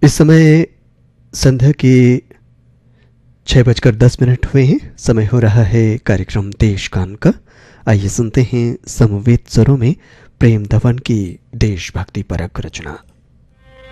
इस समय संध्या के 6:10 हुए हैं। समय हो रहा है कार्यक्रम देशगान का। आइए सुनते हैं समवेत स्वरों में प्रेम धवन की देशभक्ति परक रचना।